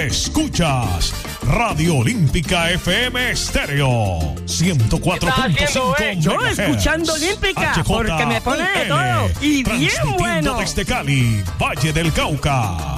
Escuchas Radio Olímpica FM Estéreo 104.5. Yo escuchando Olímpica porque me pone de todo y bien bueno. Desde Cali, Valle del Cauca.